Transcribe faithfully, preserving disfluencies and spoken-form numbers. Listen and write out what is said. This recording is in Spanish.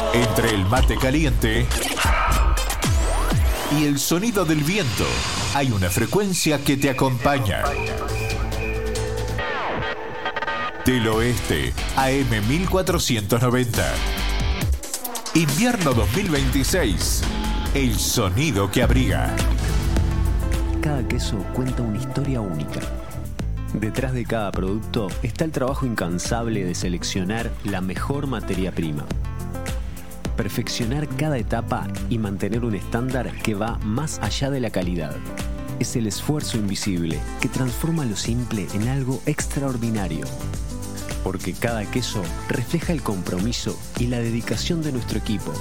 Entre el mate caliente y el sonido del viento, hay una frecuencia que te acompaña. Del Oeste, A M mil cuatrocientos noventa. Invierno dos mil veintiséis. El sonido que abriga. Cada queso cuenta una historia única. Detrás de cada producto está el trabajo incansable de seleccionar la mejor materia prima. Perfeccionar cada etapa y mantener un estándar que va más allá de la calidad. Es el esfuerzo invisible que transforma lo simple en algo extraordinario. Porque cada queso refleja el compromiso y la dedicación de nuestro equipo.